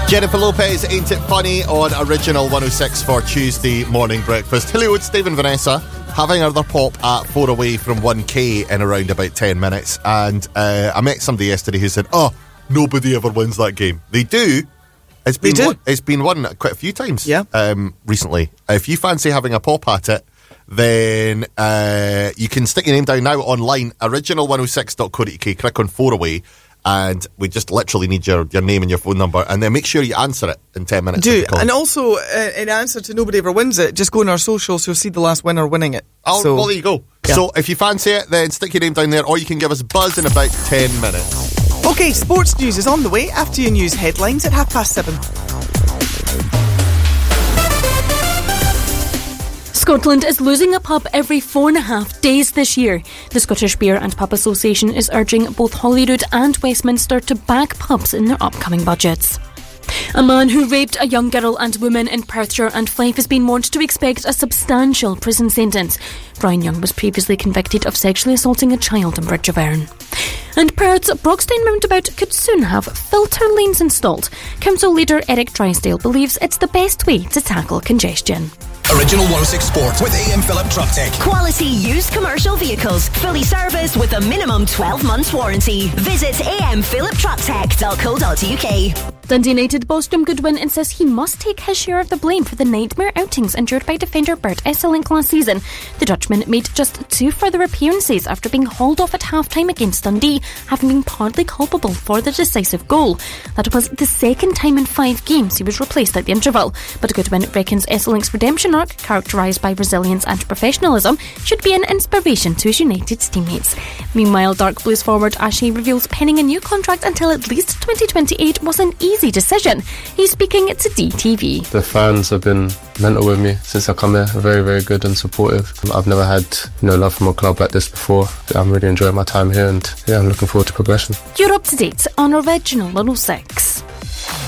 Jennifer Lopez, Ain't It Funny, on Original 106 for Tuesday morning breakfast. Hello, it's Dave and Vanessa having another pop at 4 away from 1k in around about 10 minutes. And I met somebody yesterday who said, oh, nobody ever wins that game. They do. It's been won quite a few times recently. If you fancy having a pop at it, then you can stick your name down now online, original106.co.uk, click on 4 away, and we just literally need your name and your phone number, and then make sure you answer it in 10 minutes. And also, in answer to Nobody Ever Wins It, just go on our socials, you'll see the last winner winning it. Oh, well, there you go. Yeah. So if you fancy it, then stick your name down there, or you can give us a buzz in about 10 minutes. OK, sports news is on the way after your news headlines at 7:30. Scotland is losing a pub every 4.5 days this year. The Scottish Beer and Pub Association is urging both Holyrood and Westminster to back pubs in their upcoming budgets. A man who raped a young girl and woman in Perthshire and Fife has been warned to expect a substantial prison sentence. Brian Young was previously convicted of sexually assaulting a child in Bridge of Erne. And Perth's Brockstein roundabout could soon have filter lanes installed. Council leader Eric Drysdale believes it's the best way to tackle congestion. Original 106 Sport with AM Philip Truck Tech. Quality used commercial vehicles, fully serviced with a minimum 12 months warranty. Visit amphiliptrucktech.co.uk. Dundee United boss Jim Goodwin insists he must take his share of the blame for the nightmare outings endured by defender Bert Esselink last season. The Dutchman made just 2 further appearances after being hauled off at half-time against Dundee, having been partly culpable for the decisive goal. That was the second time in 5 games he was replaced at the interval. But Goodwin reckons Esselink's redemption arc, characterised by resilience and professionalism, should be an inspiration to his United's teammates. Meanwhile, Dark Blues forward Ashley reveals penning a new contract until at least 2028 was an easy decision. He's speaking to DTV. The fans have been mental with me since I come here. Very, very good and supportive. I've never had love from a club like this before. I'm really enjoying my time here, and I'm looking forward to progression. You're up to date on Original 106.